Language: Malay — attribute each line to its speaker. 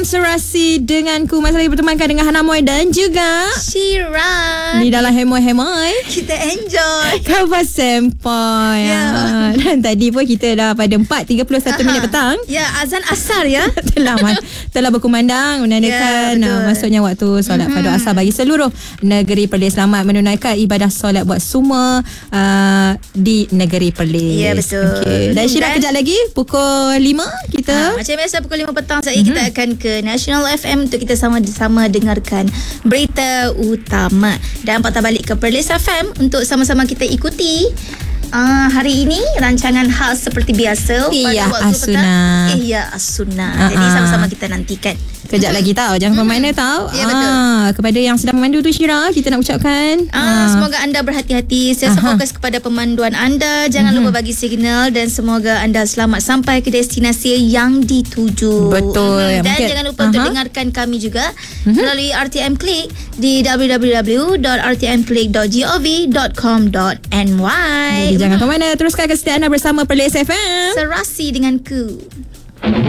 Speaker 1: Serasi denganku. Masih lagi bertemankan dengan Hana Moy dan juga
Speaker 2: Syira.
Speaker 1: di dalam Hemoy
Speaker 2: Kita enjoy
Speaker 1: Khabar Sempoi. Dan tadi pun kita dah pada 4.31 minit petang.
Speaker 2: Ya, azan asar ya.
Speaker 1: telah berkumandang menandakan masuknya waktu solat pada asar bagi seluruh negeri Perlis. Selamat menunaikan ibadah solat buat semua di negeri Perlis.
Speaker 2: Ya, betul.
Speaker 1: Okay. Dan Syira kejap lagi pukul 5 kita
Speaker 2: macam biasa pukul 5 petang kita akan ke National FM untuk kita sama-sama dengarkan berita utama dan patah balik ke Perlis FM untuk sama-sama kita ikuti hari ini rancangan khas seperti biasa pada waktu petang. As-Sunnah. Jadi sama-sama kita nantikan.
Speaker 1: Kejap lagi tahu. Jangan bermakna tahu.
Speaker 2: Ya, betul.
Speaker 1: Kepada yang sedang memandu tu Syira, kita nak ucapkan
Speaker 2: semoga anda berhati-hati. Saya fokus kepada pemanduan anda. Jangan lupa bagi signal dan semoga anda selamat sampai ke destinasi yang dituju.
Speaker 1: Betul.
Speaker 2: Dan jangan lupa untuk dengarkan kami juga melalui RTM Click di www.rtmclick.gov.com.my.
Speaker 1: Jangan ke mana. Teruskan kesetiaan anda bersama Perlis FM.
Speaker 2: Serasi denganku.